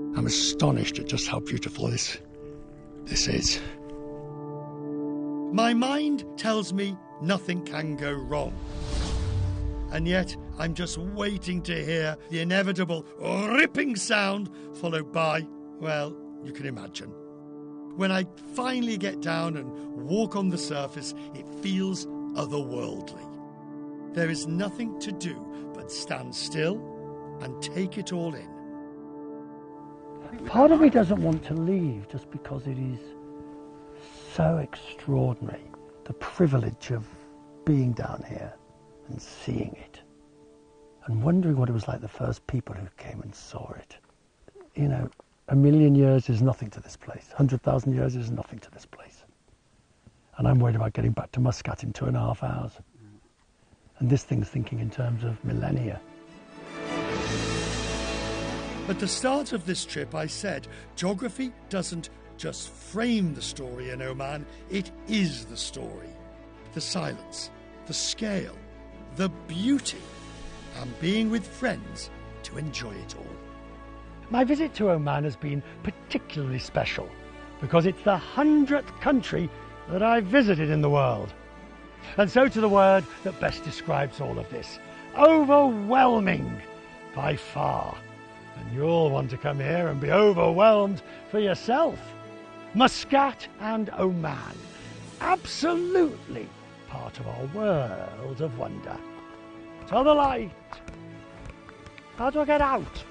I'm astonished at just how beautiful this is. My mind tells me nothing can go wrong. And yet, I'm just waiting to hear the inevitable ripping sound, followed by, well, you can imagine. When I finally get down and walk on the surface, it feels otherworldly. There is nothing to do but stand still and take it all in. Part of me doesn't want to leave just because it is so extraordinary, the privilege of being down here and seeing it and wondering what it was like the first people who came and saw it. You know, 1,000,000 years is nothing to this place. 100,000 years is nothing to this place. And I'm worried about getting back to Muscat in 2.5 hours. And this thing's thinking in terms of millennia. At the start of this trip, I said geography doesn't just frame the story in Oman, it is the story. The silence, the scale, the beauty, and being with friends to enjoy it all. My visit to Oman has been particularly special because it's the 100th country that I've visited in the world. And so to the word that best describes all of this: overwhelming by far. And you'll want to come here and be overwhelmed for yourself. Muscat and Oman, absolutely part of our world of wonder. To the light. How do I get out?